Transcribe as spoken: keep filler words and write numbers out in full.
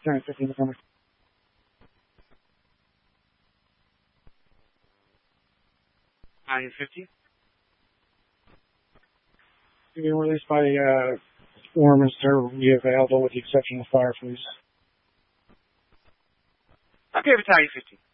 Battalion fifty, November. Battalion fifty. Being released by uh, Warminster will be available with the exception of fire, please. Okay, Battalion fifty.